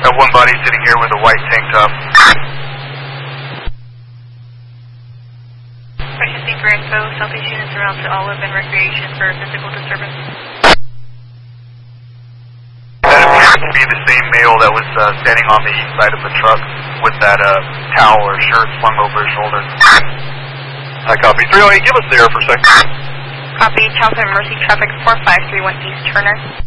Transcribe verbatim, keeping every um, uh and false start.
Have one body sitting here with a white tank top. Purchasing for info, Southeast units around to Olive and Recreation for physical disturbance. That appears to be the same male that was uh, standing on the east side of the truck with that uh, towel or shirt slung over his shoulder. I copy. three oh eight, give us the air for a second. Copy, Charleston Mercy traffic four five three one East Turner.